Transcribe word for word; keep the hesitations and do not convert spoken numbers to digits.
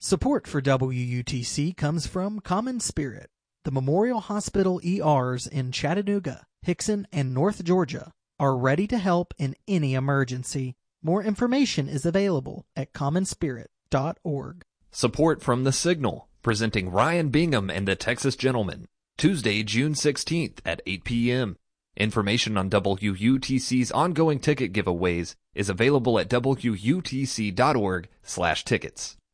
Support for W U T C comes from Common Spirit. The Memorial Hospital E Rs in Chattanooga, Hickson, and North Georgia are ready to help in any emergency. More information is available at common spirit dot org. Support from The Signal, presenting Ryan Bingham and the Texas Gentlemen, Tuesday, June sixteenth at eight p.m. Information on W U T C's ongoing ticket giveaways is available at W U T C dot org slash tickets.